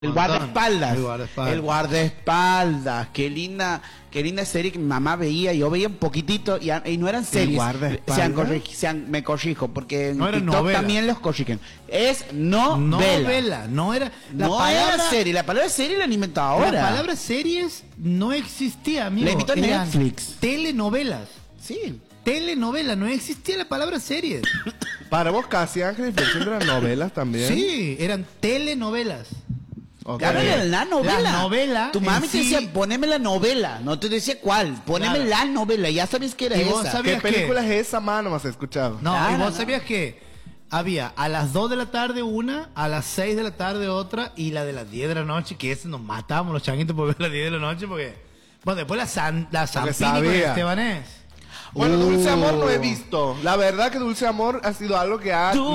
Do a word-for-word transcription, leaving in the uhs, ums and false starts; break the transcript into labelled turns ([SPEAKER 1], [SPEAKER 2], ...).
[SPEAKER 1] El guardaespaldas.
[SPEAKER 2] El guardaespaldas.
[SPEAKER 1] El guardaespaldas. Qué linda, qué linda serie que mi mamá veía. Yo veía un poquitito y, y no eran series.
[SPEAKER 2] guardaespaldas?
[SPEAKER 1] Sean corri- sean- me corrijo, porque en
[SPEAKER 2] No era
[SPEAKER 1] TikTok
[SPEAKER 2] novela.
[SPEAKER 1] también los corrigen. Es novela.
[SPEAKER 2] Novela, no era. La
[SPEAKER 1] no
[SPEAKER 2] palabra,
[SPEAKER 1] era serie. La palabra serie la han inventado ahora.
[SPEAKER 2] La palabra series no existía, amigo.
[SPEAKER 1] La inventó
[SPEAKER 2] Eran
[SPEAKER 1] Netflix.
[SPEAKER 2] Telenovelas.
[SPEAKER 1] Sí.
[SPEAKER 2] Telenovela, no existía la palabra series.
[SPEAKER 3] Para vos casi, Ángel, inflexión de las novelas también.
[SPEAKER 2] Sí, eran telenovelas.
[SPEAKER 3] Ok.
[SPEAKER 1] Claro, era la novela.
[SPEAKER 2] La novela
[SPEAKER 1] Tu mami
[SPEAKER 2] en
[SPEAKER 1] te
[SPEAKER 2] sí-
[SPEAKER 1] decía, poneme la novela. No te decía cuál. Poneme
[SPEAKER 2] Claro.
[SPEAKER 1] la novela. Ya sabes que era
[SPEAKER 2] ¿Y vos
[SPEAKER 1] esa.
[SPEAKER 2] sabías
[SPEAKER 3] ¿Qué
[SPEAKER 2] qué?
[SPEAKER 3] película es esa, mano? ¿Me has escuchado?
[SPEAKER 2] No,
[SPEAKER 1] Claro,
[SPEAKER 2] y vos
[SPEAKER 1] no.
[SPEAKER 2] sabías que había a las dos de la tarde una, a las seis de la tarde otra, y la de las diez de la noche, que ese nos matamos los changuitos por ver las diez de la noche, porque... Bueno, después la San, la Zampini con
[SPEAKER 3] sabía.
[SPEAKER 2] Estebanés.
[SPEAKER 3] Bueno, Dulce
[SPEAKER 1] Uh.
[SPEAKER 3] Amor no he visto. La verdad que Dulce Amor ha sido algo que ha...
[SPEAKER 1] Tú